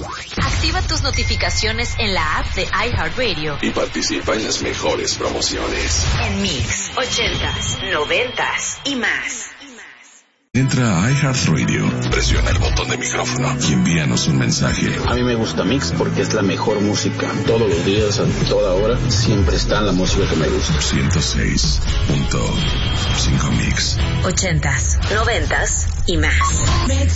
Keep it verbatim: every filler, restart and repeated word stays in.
Activa tus notificaciones en la app de iHeartRadio y participa en las mejores promociones. En Mix, ochentas, noventas y más. Entra a iHeartRadio, presiona el botón de micrófono y envíanos un mensaje. A mí me gusta Mix porque es la mejor música. Todos los días, a toda hora, siempre está la música que me gusta. ciento seis punto cinco Mix. Ochentas, noventas y más.